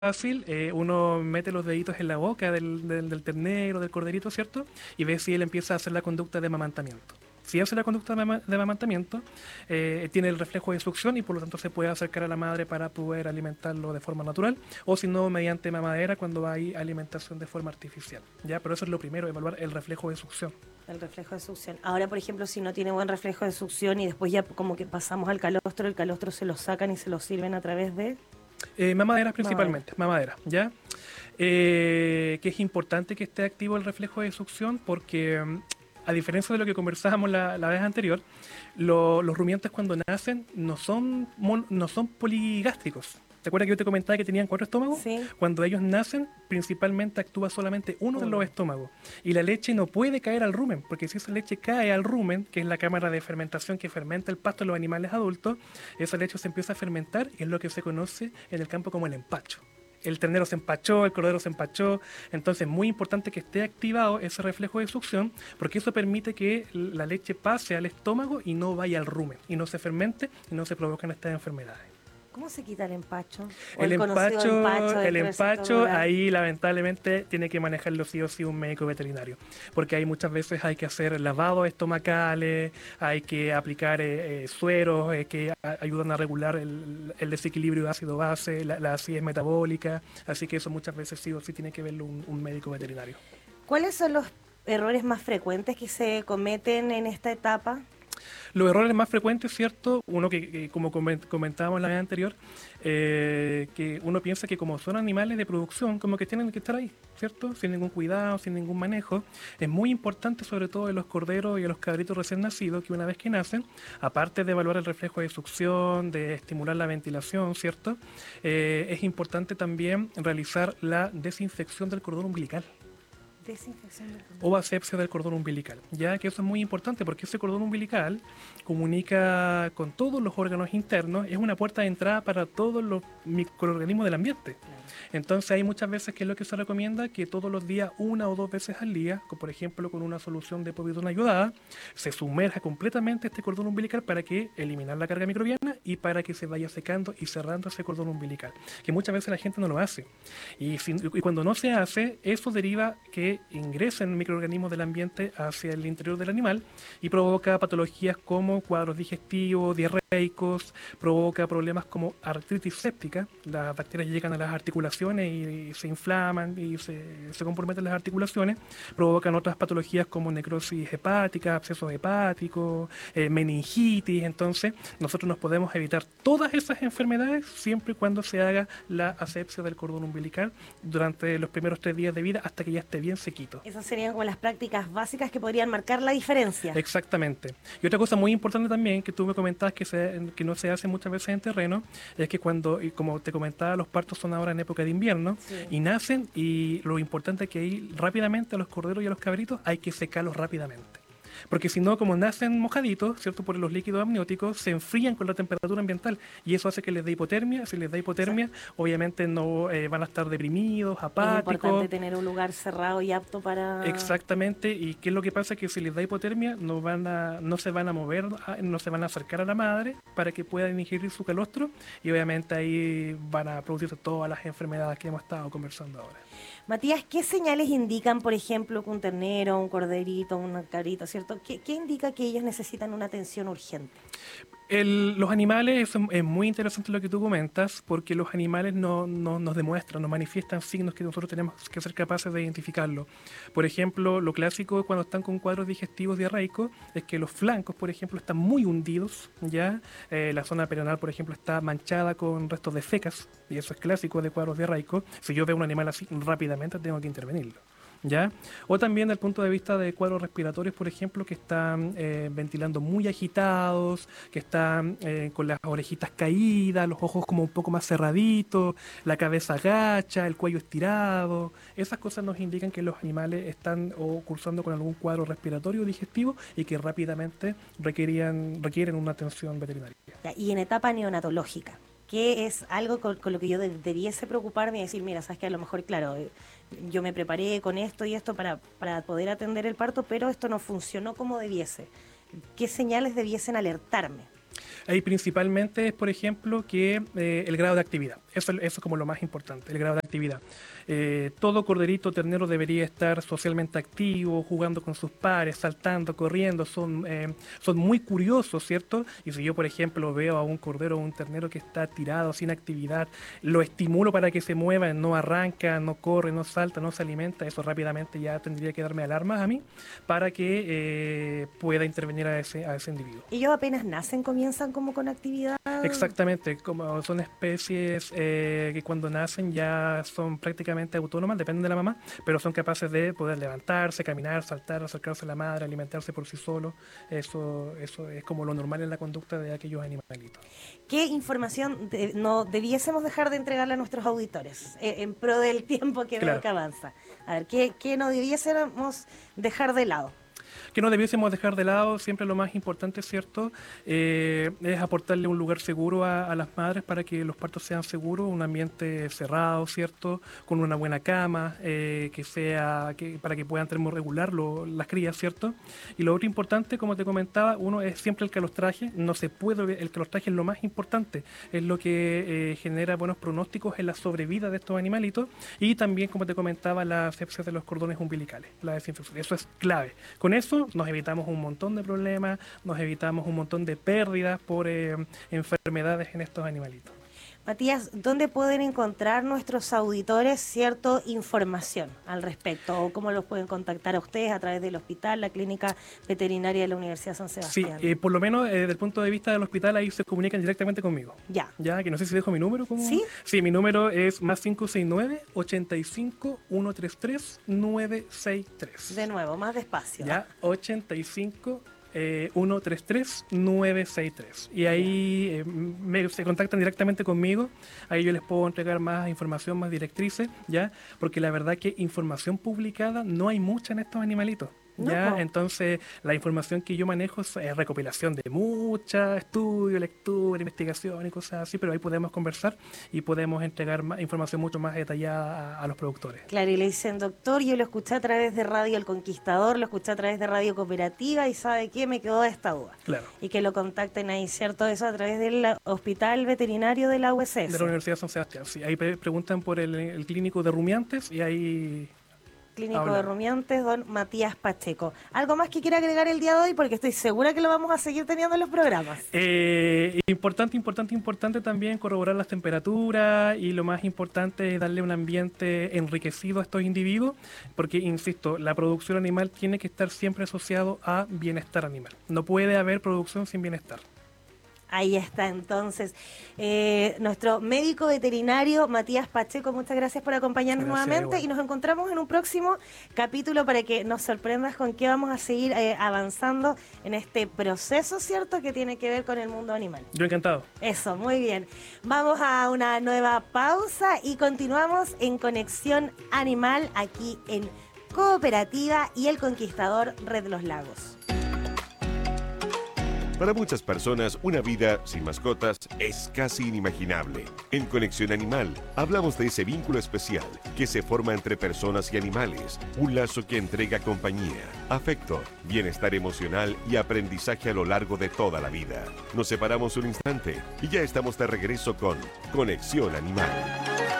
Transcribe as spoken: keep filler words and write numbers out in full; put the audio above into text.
fácil, eh, uno mete los deditos en la boca del, del, del ternero, del corderito, ¿cierto? Y ve si él empieza a hacer la conducta de amamantamiento. Si hace la conducta de, ama- de amamantamiento, eh, tiene el reflejo de succión y por lo tanto se puede acercar a la madre para poder alimentarlo de forma natural, o si no, mediante mamadera cuando hay alimentación de forma artificial. ¿Ya? Pero eso es lo primero, evaluar el reflejo de succión. El reflejo de succión. Ahora, por ejemplo, si no tiene buen reflejo de succión y después ya como que pasamos al calostro, el calostro se lo sacan y se lo sirven a través de Eh, mamaderas mamadera. principalmente, mamaderas, ¿ya? Eh, que es importante que esté activo el reflejo de succión porque, mm, a diferencia de lo que conversábamos la, la vez anterior, lo- los rumiantes cuando nacen no son, mon- no son poligástricos. ¿Te acuerdas que yo te comentaba que tenían cuatro estómagos? Sí, Cuando ellos nacen, principalmente actúa solamente uno de los uno. estómagos. Y la leche no puede caer al rumen, porque si esa leche cae al rumen, que es la cámara de fermentación que fermenta el pasto en los animales adultos, esa leche se empieza a fermentar y es lo que se conoce en el campo como el empacho. El ternero se empachó, el cordero se empachó, entonces es muy importante que esté activado ese reflejo de succión, porque eso permite que la leche pase al estómago y no vaya al rumen, y no se fermente y no se provocan estas enfermedades. ¿Cómo se quita el empacho? O El el conocido empacho empacho, el dentro del sector empacho, rural. ahí lamentablemente tiene que manejarlo sí o sí un médico veterinario, porque ahí muchas veces hay que hacer lavados estomacales, hay que aplicar eh, eh, sueros eh, que a- ayudan a regular el, el desequilibrio ácido-base, la, la acidez metabólica, así que eso muchas veces sí o sí tiene que verlo un, un médico veterinario. ¿Cuáles son los errores más frecuentes que se cometen en esta etapa? Los errores más frecuentes, ¿cierto? Uno que, que como comen- comentábamos la vez anterior, eh, que uno piensa que como son animales de producción, como que tienen que estar ahí, ¿cierto? Sin ningún cuidado, sin ningún manejo. Es muy importante, sobre todo en los corderos y en los cabritos recién nacidos, que una vez que nacen, aparte de evaluar el reflejo de succión, de estimular la ventilación, ¿cierto? Eh, es importante también realizar la desinfección del cordón umbilical Desinfección del condón. o asepsia del cordón umbilical, ya que eso es muy importante porque ese cordón umbilical comunica con todos los órganos internos, es una puerta de entrada para todos los microorganismos del ambiente. Claro. Entonces hay muchas veces que es lo que se recomienda que todos los días, una o dos veces al día, como por ejemplo con una solución de povidona ayudada, se sumerja completamente este cordón umbilical para que eliminar la carga microbiana y para que se vaya secando y cerrando ese cordón umbilical, que muchas veces la gente no lo hace. Y, sin- y cuando no se hace, eso deriva que ingresen microorganismos del ambiente hacia el interior del animal y provoca patologías como cuadros digestivos, diarreicos, provoca problemas como artritis séptica. Las bacterias llegan a las articulaciones y se inflaman y se, se comprometen las articulaciones, provocan otras patologías como necrosis hepática, abscesos hepáticos, eh, meningitis. Entonces, nosotros nos podemos evitar todas esas enfermedades siempre y cuando se haga la asepsia del cordón umbilical durante los primeros tres días de vida hasta que ya esté bien sequito. Esas serían como las prácticas básicas que podrían marcar la diferencia. Exactamente. Y otra cosa muy importante también que tú me comentabas que, se- que no se hace muchas veces en terreno, es que cuando, y como te comentaba, los partos son ahora en época de invierno Sí. y nacen y lo importante es que ahí rápidamente a los corderos y a los cabritos hay que secarlos rápidamente. Porque si no, como nacen mojaditos, ¿cierto? Por los líquidos amnióticos, se enfrían con la temperatura ambiental y eso hace que les dé hipotermia. Si les da hipotermia, obviamente no eh, van a estar deprimidos, Es importante apáticos. tener un lugar cerrado y apto para... Exactamente, y qué es lo que pasa que si les da hipotermia no van a, no se van a mover, a- no se van a acercar a la madre para que puedan ingerir su calostro y obviamente ahí van a producirse todas las enfermedades que hemos estado conversando ahora. Matías, ¿qué señales indican, por ejemplo, que un ternero, un corderito, un cabrito, ¿cierto? ¿Qué, qué indica que ellos necesitan una atención urgente? El- los animales, eso es muy interesante lo que tú comentas, porque los animales no, no- nos demuestran, nos manifiestan signos que nosotros tenemos que ser capaces de identificarlo. Por ejemplo, lo clásico cuando están con cuadros digestivos diarreicos es que los flancos, por ejemplo, están muy hundidos, ¿ya? Eh, la zona perianal, por ejemplo, está manchada con restos de fecas, y eso es clásico de cuadros diarreicos. Si yo veo un animal así, rápidamente tengo que intervenirlo. ¿Ya? O también desde el punto de vista de cuadros respiratorios, por ejemplo, que están eh, ventilando muy agitados, que están eh, con las orejitas caídas, los ojos como un poco más cerraditos, la cabeza agacha, el cuello estirado. Esas cosas nos indican que los animales están o cursando con algún cuadro respiratorio o digestivo y que rápidamente requerían, requieren una atención veterinaria. Ya, y en etapa neonatológica, ¿qué es algo con, con lo que yo de- debiese preocuparme y decir, mira, sabes que a lo mejor, claro, eh, yo me preparé con esto y esto para, para poder atender el parto, pero esto no funcionó como debiese? ¿Qué señales debiesen alertarme? Ahí principalmente es, por ejemplo, que eh, el grado de actividad. Eso, eso es como lo más importante, el grado de actividad. Eh, todo corderito ternero debería estar socialmente activo, jugando con sus pares, saltando, corriendo. Son, eh, son muy curiosos, ¿cierto? Y si yo, por ejemplo, veo a un cordero o un ternero que está tirado, sin actividad, lo estimulo para que se mueva, no arranca, no corre, no salta, no se alimenta, eso rápidamente ya tendría que darme alarmas a mí para que eh, pueda intervenir a ese, a ese individuo. Ellos apenas nacen, comienzan como con actividad. Exactamente, como son especies eh, que cuando nacen ya son prácticamente autónomas, dependen de la mamá, pero son capaces de poder levantarse, caminar, saltar, acercarse a la madre, alimentarse por sí solos. Eso, eso es como lo normal en la conducta de aquellos animalitos. ¿Qué información de, no debiésemos dejar de entregarle a nuestros auditores eh, en pro del tiempo que Claro. veo que avanza? A ver, ¿qué, qué no debiésemos dejar de lado? Que no debiésemos dejar de lado, siempre lo más importante, ¿cierto? Eh, es aportarle un lugar seguro a, a las madres para que los partos sean seguros, un ambiente cerrado, ¿cierto? Con una buena cama, eh, que sea, que, para que puedan termorregular lo, las crías, ¿cierto? Y lo otro importante, como te comentaba, uno es siempre el calostraje, no se puede, el calostraje es lo más importante, es lo que eh, genera buenos pronósticos en la sobrevida de estos animalitos y también, como te comentaba, la asepsia de los cordones umbilicales, la desinfección, eso es clave. Con eso nos evitamos un montón de problemas, nos evitamos un montón de pérdidas por eh, enfermedades en estos animalitos. Matías, ¿dónde pueden encontrar nuestros auditores cierta información al respecto? ¿O cómo los pueden contactar a ustedes a través del hospital, la clínica veterinaria de la Universidad de San Sí, Sebastián? eh, por lo menos eh, desde el punto de vista del hospital ahí se comunican directamente conmigo. Ya. Ya, que no sé si dejo mi número. ¿Cómo? ¿Sí? Sí, mi número es más cinco seis nueve, ochenta y cinco, ciento treinta y tres, novecientos sesenta y tres. De nuevo, más despacio. Ya, ochenta y cinco, eh, ciento treinta y tres, novecientos sesenta y tres. Y ahí eh, me, se contactan directamente conmigo. Ahí yo les puedo entregar más información, más directrices, ¿ya? Porque la verdad que información publicada no hay mucha en estos animalitos. ¿Ya? No, po. Entonces, la información que yo manejo es eh, recopilación de mucha estudio, lectura, investigación y cosas así, pero ahí podemos conversar y podemos entregar más, información mucho más detallada a, a los productores. Claro, y le dicen, doctor, yo lo escuché a través de Radio El Conquistador, lo escuché a través de Radio Cooperativa y ¿sabe qué? Me quedó esta duda. Claro. Y que lo contacten ahí, ¿cierto? Eso a través del Hospital Veterinario de la U S S. De la Universidad de San Sebastián, sí. Ahí pre preguntan por el, el clínico de rumiantes y ahí... Clínico Habla. de Rumiantes, don Matías Pacheco. ¿Algo más que quiera agregar el día de hoy? Porque estoy segura que lo vamos a seguir teniendo en los programas. Eh, importante, importante, importante también corroborar las temperaturas y lo más importante es darle un ambiente enriquecido a estos individuos porque, insisto, la producción animal tiene que estar siempre asociado a bienestar animal. No puede haber producción sin bienestar. Ahí está entonces eh, nuestro médico veterinario Matías Pacheco, muchas gracias por acompañarnos Gracias, nuevamente igual. y nos encontramos en un próximo capítulo para que nos sorprendas con qué vamos a seguir eh, avanzando en este proceso, ¿cierto? Que tiene que ver con el mundo animal. Yo encantado. Eso, muy bien. Vamos a una nueva pausa y continuamos en Conexión Animal aquí en Cooperativa y El Conquistador Red Los Lagos. Para muchas personas, una vida sin mascotas es casi inimaginable. En Conexión Animal, hablamos de ese vínculo especial que se forma entre personas y animales, un lazo que entrega compañía, afecto, bienestar emocional y aprendizaje a lo largo de toda la vida. Nos separamos un instante y ya estamos de regreso con Conexión Animal.